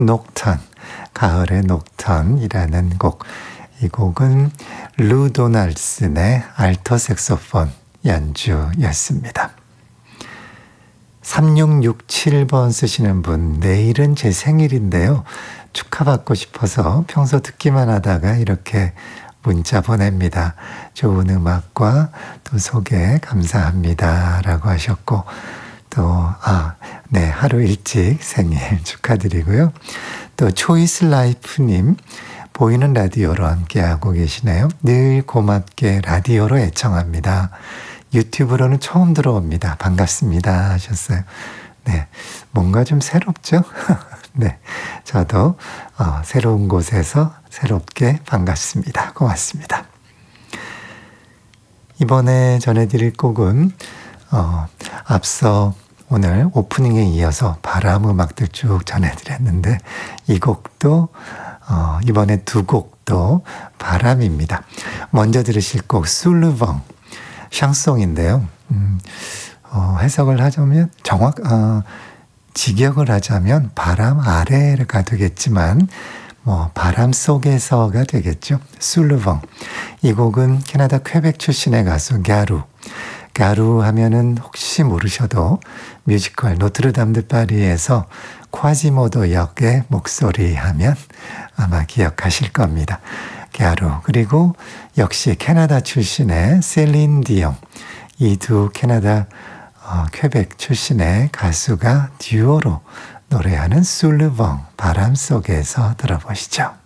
녹턴, 가을의 녹턴이라는 곡. 이 곡은 루 도널슨의 알토 색소폰 연주였습니다. 3667번 쓰시는 분, 내일은 제 생일인데요. 축하받고 싶어서 평소 듣기만 하다가 이렇게 문자 보냅니다. 좋은 음악과 또 소개 감사합니다 라고 하셨고, 또 네, 하루 일찍 생일 축하드리고요. 또 초이스 라이프님, 보이는 라디오로 함께하고 계시네요. 늘 고맙게 라디오로 애청합니다. 유튜브로는 처음 들어옵니다. 반갑습니다 하셨어요. 네, 뭔가 좀 새롭죠? 네, 저도 새로운 곳에서 새롭게 반갑습니다. 고맙습니다. 이번에 전해드릴 곡은 앞서 오늘 오프닝에 이어서 바람 음악들 쭉 전해드렸는데 이 곡도 이번에 두 곡도 바람입니다. 먼저 들으실 곡 술르벙 샹송인데요. 해석을 하자면 직역을 하자면 바람 아래가 되겠지만 바람 속에서가 되겠죠. 술르벙. 이 곡은 캐나다 퀘벡 출신의 가수 가루 하면은 혹시 모르셔도 뮤지컬 노트르담 드 파리에서 콰지모도 역의 목소리 하면 아마 기억하실 겁니다. 가루. 그리고 역시 캐나다 출신의 셀린 디옹. 이 두 캐나다 퀘벡 출신의 가수가 듀오로 노래하는 술르벙 바람 속에서 들어보시죠.